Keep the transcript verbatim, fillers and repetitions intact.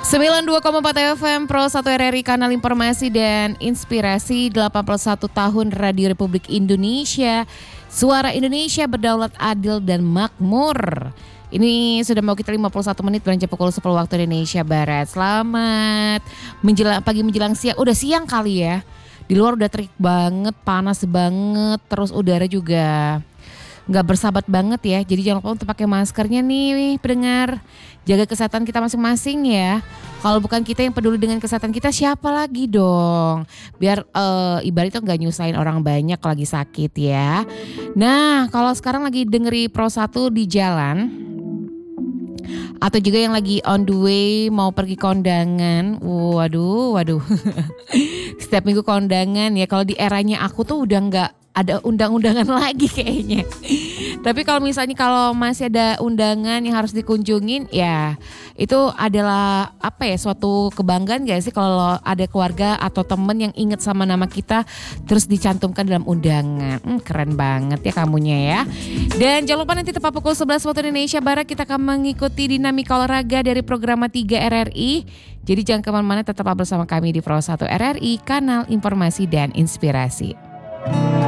sembilan puluh dua koma empat F M Pro satu R R I Kanal Informasi dan Inspirasi. Delapan puluh satu tahun Radio Republik Indonesia. Suara Indonesia berdaulat, adil dan makmur. Ini sudah mau kita lima puluh satu menit beranjak pukul sepuluh waktu Indonesia Barat. Selamat menjelang pagi menjelang siang. Udah siang kali ya. Di luar udah terik banget, panas banget, terus udara juga nggak bersahabat banget ya. Jadi jangan lupa untuk pakai maskernya nih pendengar. Jaga kesehatan kita masing-masing ya. Kalau bukan kita yang peduli dengan kesehatan kita, siapa lagi dong? Biar uh, ibaratnya nggak nyusahin orang banyak lagi sakit ya. Nah kalau sekarang lagi dengeri Pro satu di jalan, atau juga yang lagi on the way mau pergi kondangan, waduh, waduh. Setiap minggu kondangan ya. Kalau di eranya aku tuh udah nggak ada undang-undangan lagi kayaknya. Tapi kalau misalnya kalau masih ada undangan yang harus dikunjungin, ya itu adalah apa ya, suatu kebanggaan gak sih kalau ada keluarga atau temen yang inget sama nama kita terus dicantumkan dalam undangan. Hmm, keren banget ya kamunya ya. Dan jangan lupa nanti tepat pukul sebelas waktu Indonesia Barat kita akan mengikuti dinamika olahraga dari program tiga R R I. Jadi jangan kemana-mana, tetap bersama kami di Pro satu R R I Kanal Informasi dan Inspirasi.